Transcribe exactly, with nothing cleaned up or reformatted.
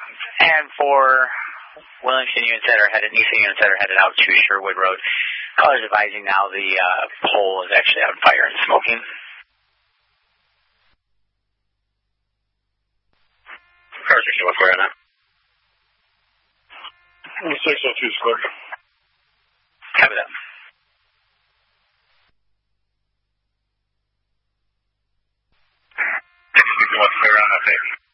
And for Wellington units that are headed, Eastern units that are headed out to Sherwood Road, callers advising now the uh, pole is actually on fire and smoking. Cars are still fire now. six oh two square. Copy that. What's clear on, okay.